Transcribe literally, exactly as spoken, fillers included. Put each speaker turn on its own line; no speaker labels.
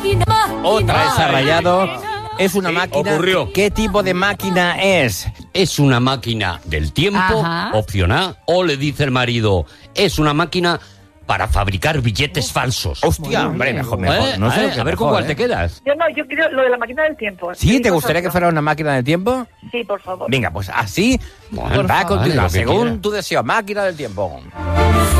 Otra vez ha rayado. Es una
Sí,
máquina.
ocurrió.
¿Qué tipo de máquina es?
Es una máquina del tiempo,
Ajá.
opción A, o le dice el marido, es una máquina para fabricar billetes falsos.
Hostia, hombre, mejor, mejor.
¿Eh?
No sé
¿Eh?
lo que
A ver
mejor,
con cuál
¿eh?
te quedas.
Yo no, yo quiero lo de la máquina del tiempo.
¿Sí? ¿Te
Digo
gustaría que
vosotros.
fuera una máquina del tiempo?
Sí, por favor.
Venga, pues así
Bueno,
va a
vale,
continuar,
lo que
según
quiera.
tu deseo. Máquina del tiempo.